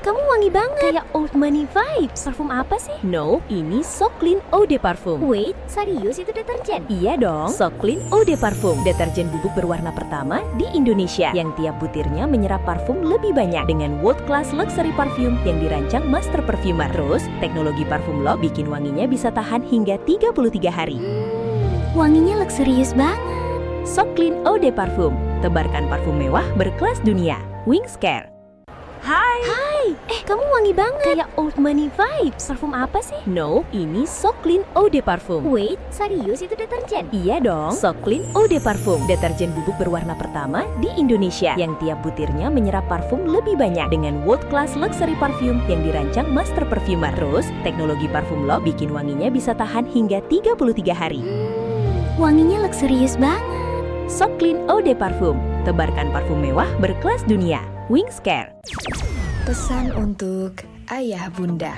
kamu wangi banget. Kayak old money vibes. Parfum apa sih? No, ini So Clean Eau de Parfum. Wait, serius itu deterjen? Iya dong, So Clean Eau de Parfum, deterjen bubuk berwarna pertama di Indonesia yang tiap butirnya menyerap parfum lebih banyak dengan world class luxury parfum yang dirancang master perfumer. Terus, teknologi parfum lock bikin wanginya bisa tahan hingga 33 hari. Wanginya luxurious banget. So Clean Eau de Parfum, tebarkan parfum mewah berkelas dunia. Wings Care. Hai, kamu wangi banget. Kayak old money vibes. Parfum apa sih? No, ini So Clean Eau de Parfum. Wait, serius itu deterjen? Iya dong, So Clean Eau de Parfum, deterjen bubuk berwarna pertama di Indonesia yang tiap butirnya menyerap parfum lebih banyak dengan world class luxury parfum yang dirancang master perfumer. Terus, teknologi parfum lock bikin wanginya bisa tahan hingga 33 hari. Wanginya luxurious banget. So Clean Eau de Parfum, tebarkan parfum mewah berkelas dunia. Wings Care. Pesan untuk ayah bunda.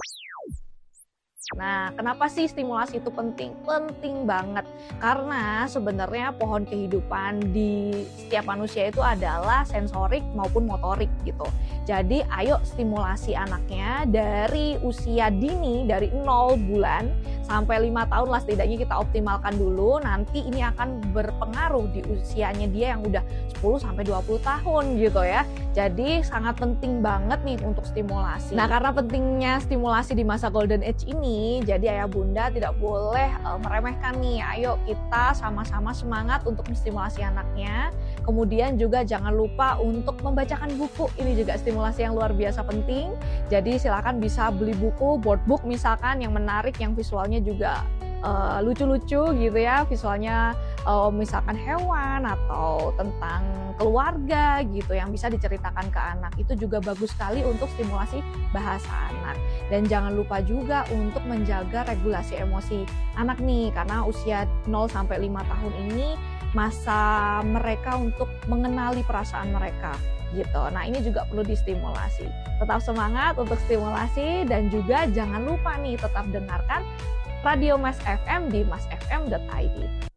Nah, kenapa sih stimulasi itu penting? Penting banget. Karena sebenarnya pohon kehidupan di setiap manusia itu adalah sensorik maupun motorik gitu. Jadi ayo stimulasi anaknya dari usia dini, dari 0 bulan sampai 5 tahun lah setidaknya kita optimalkan dulu. Nanti ini akan berpengaruh di usianya dia yang udah 10 sampai 20 tahun gitu ya. Jadi sangat penting banget nih untuk stimulasi. Nah, karena pentingnya stimulasi di masa golden age ini, jadi ayah bunda tidak boleh meremehkan nih. Ayo kita sama-sama semangat untuk menstimulasi anaknya. Kemudian juga jangan lupa untuk membacakan buku. Ini juga stimulasi yang luar biasa penting. Jadi silakan bisa beli buku, board book misalkan yang menarik, yang visualnya juga lucu-lucu gitu ya, visualnya misalkan hewan atau tentang keluarga gitu yang bisa diceritakan ke anak. Itu juga bagus sekali untuk stimulasi bahasa anak. Dan jangan lupa juga untuk menjaga regulasi emosi anak nih, karena usia 0 sampai 5 tahun ini masa mereka untuk mengenali perasaan mereka gitu. Nah, ini juga perlu distimulasi. Tetap semangat untuk stimulasi dan juga jangan lupa nih tetap dengarkan Radio Mas FM di masfm.id.